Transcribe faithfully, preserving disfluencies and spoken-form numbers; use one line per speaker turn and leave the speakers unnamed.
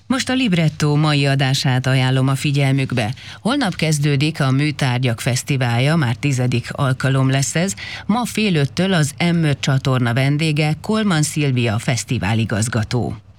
Most a Libretto mai adását ajánlom a figyelmükbe. Holnap kezdődik a Műtárgyak Fesztiválja, már tizedik alkalom lesz ez. Ma fél öttől az M öt csatorna vendége Kolman Szilvia fesztiváligazgató.